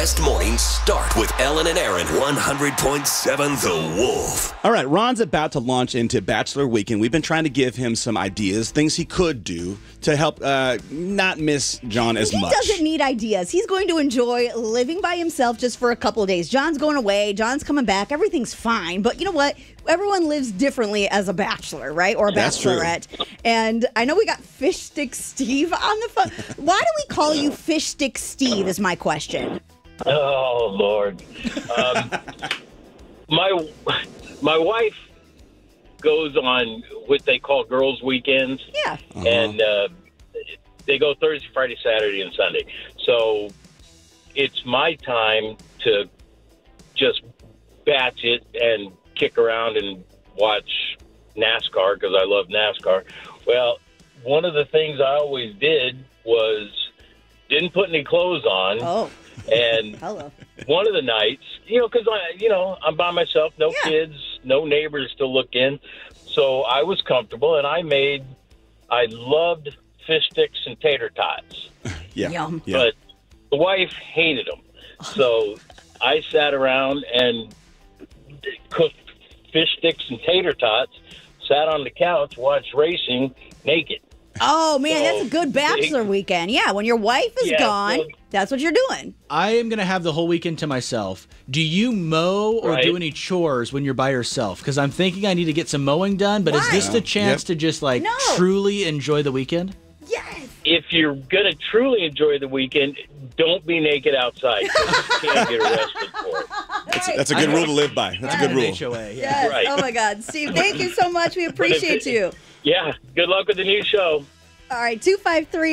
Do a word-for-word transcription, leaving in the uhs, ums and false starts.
best mornings start with Ellen and Aaron. one hundred point seven The Wolf. All right, Ron's about to launch into Bachelor Weekend. We've been trying to give him some ideas, things he could do to help uh, not miss John as he much. He doesn't need ideas. He's going to enjoy living by himself just for a couple of days. John's going away. John's coming back. Everything's fine. But you know what? Everyone lives differently as a bachelor, right? Or a That's bachelorette. True. And I know we got Fish Stick Steve on the phone. Why do we call you Fish Stick Steve is my question. Oh, Lord. Um, my my wife goes on what they call girls' weekends. Yeah. Uh-huh. And uh, they go Thursday, Friday, Saturday, and Sunday. So it's my time to just batch it and kick around and watch NASCAR because I love NASCAR. Well, one of the things I always did was didn't put any clothes on. Oh. And Hello. One of the nights, you know, because I, you know, I'm by myself, no yeah. kids, no neighbors to look in, so I was comfortable, and I made, I loved fish sticks and tater tots. yeah. Yum. yeah. But the wife hated them, so I sat around and cooked fish sticks and tater tots, sat on the couch, watched racing naked. Oh, man, So, that's a good bachelor it, weekend. Yeah, when your wife is yeah, gone, so, that's what you're doing. I am going to have the whole weekend to myself. Do you mow or Right. do any chores when you're by yourself? Because I'm thinking I need to get some mowing done, but Why? is this the chance Yep. to just, like, No. truly enjoy the weekend? Yes. if you're going to truly enjoy the weekend, don't be naked outside because you can't get arrested for it. That's, that's a good rule to live by. That's a good rule. H O A, yeah. Yes. Right. Oh, my God. Steve, thank you so much. We appreciate you. Yeah, good luck with the new show. All right, two five three